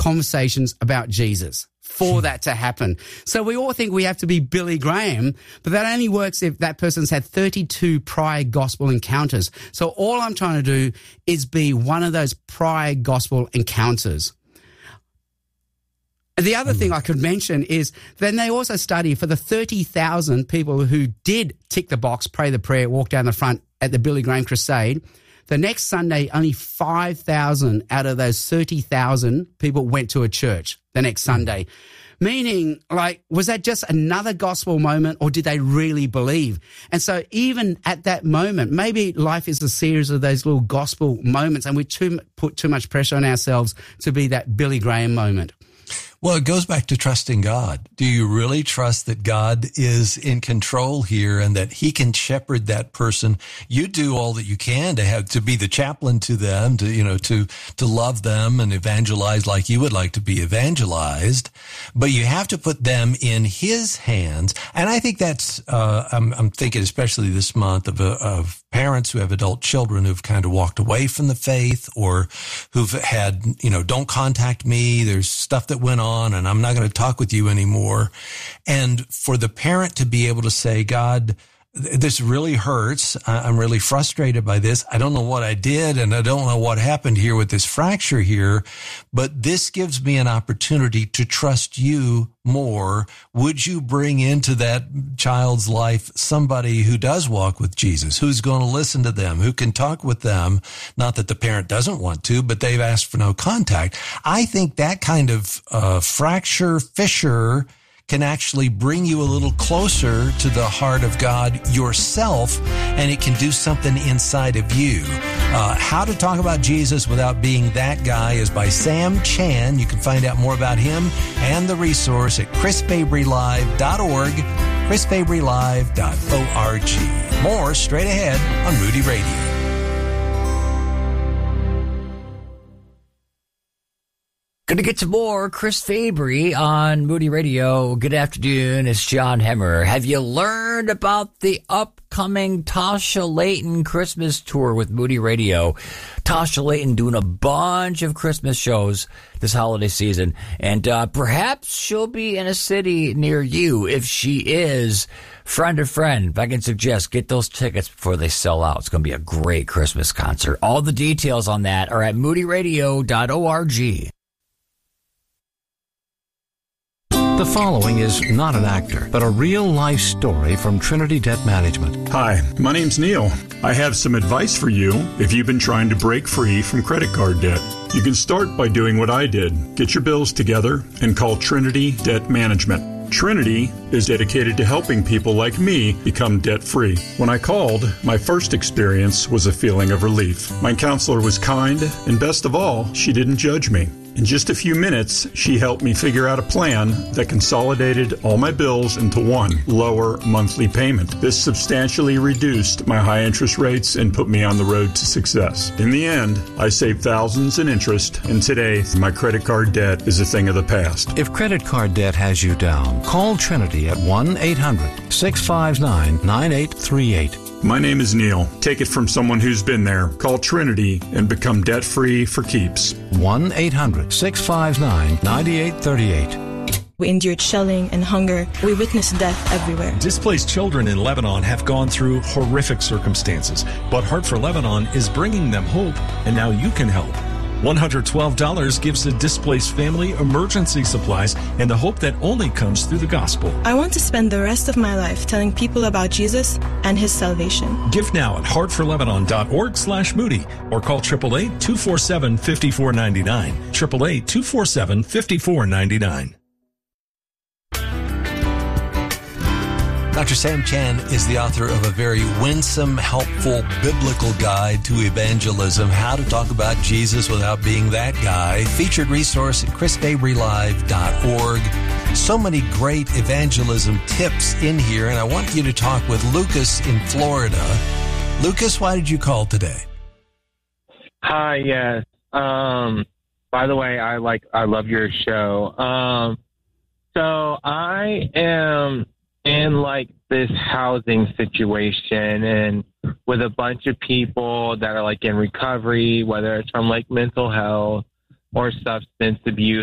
conversations about Jesus for that to happen. So we all think we have to be Billy Graham, but that only works if that person's had 32 prior gospel encounters. So all I'm trying to do is be one of those prior gospel encounters. The other thing I could mention is then they also study for the 30,000 people who did tick the box, pray the prayer, walk down the front at the Billy Graham Crusade. The next Sunday, only 5,000 out of those 30,000 people went to a church the next Sunday. Meaning, like, was that just another gospel moment or did they really believe? And so even at that moment, maybe life is a series of those little gospel moments and we put too much pressure on ourselves to be that Billy Graham moment. Well, it goes back to trusting God. Do you really trust that God is in control here and that he can shepherd that person? You do all that you can to be the chaplain to them, to love them and evangelize like you would like to be evangelized. But you have to put them in his hands. And I think that's, I'm thinking especially this month of parents who have adult children who've kind of walked away from the faith or who've had, don't contact me. There's stuff that went on and I'm not going to talk with you anymore. And for the parent to be able to say, God, this really hurts. I'm really frustrated by this. I don't know what I did and I don't know what happened here with this fracture here, but this gives me an opportunity to trust you more. Would you bring into that child's life somebody who does walk with Jesus, who's going to listen to them, who can talk with them? Not that the parent doesn't want to, but they've asked for no contact. I think that kind of fissure can actually bring you a little closer to the heart of God yourself, and it can do something inside of you. How to Talk About Jesus Without Being That Guy is by Sam Chan. You can find out more about him and the resource at chrisfabrylive.org, chrisfabrylive.org. More straight ahead on Moody Radio. Going to get to more Chris Fabry on Moody Radio. Good afternoon. It's John Hemmer. Have you learned about the upcoming Tasha Layton Christmas tour with Moody Radio? Tasha Layton doing a bunch of Christmas shows this holiday season, and perhaps she'll be in a city near you. If she is, friend of friend, if I can suggest, get those tickets before they sell out. It's going to be a great Christmas concert. All the details on that are at moodyradio.org. The following is not an actor, but a real-life story from Trinity Debt Management. Hi, my name's Neil. I have some advice for you if you've been trying to break free from credit card debt. You can start by doing what I did. Get your bills together and call Trinity Debt Management. Trinity is dedicated to helping people like me become debt-free. When I called, my first experience was a feeling of relief. My counselor was kind, and best of all, she didn't judge me. In just a few minutes, she helped me figure out a plan that consolidated all my bills into one lower monthly payment. This substantially reduced my high interest rates and put me on the road to success. In the end, I saved thousands in interest, and today, my credit card debt is a thing of the past. If credit card debt has you down, call Trinity at 1-800-659-9838. My name is Neil. Take it from someone who's been there. Call Trinity and become debt-free for keeps. 1-800-659-9838. We endured shelling and hunger. We witnessed death everywhere. Displaced children in Lebanon have gone through horrific circumstances, but Heart for Lebanon is bringing them hope, and now you can help. $112 gives the displaced family emergency supplies and the hope that only comes through the gospel. I want to spend the rest of my life telling people about Jesus and his salvation. Give now at heartforlebanon.org/Moody or call 888-247-5499. 888-247-5499. Dr. Sam Chan is the author of a very winsome, helpful, biblical guide to evangelism, How to Talk About Jesus Without Being That Guy. Featured resource at chrisfabrylive.org. So many great evangelism tips in here, and I want you to talk with Lucas in Florida. Lucas, why did you call today? Hi, yes. By the way, I love your show. So I am in this housing situation and with a bunch of people that are in recovery, whether it's from mental health or substance abuse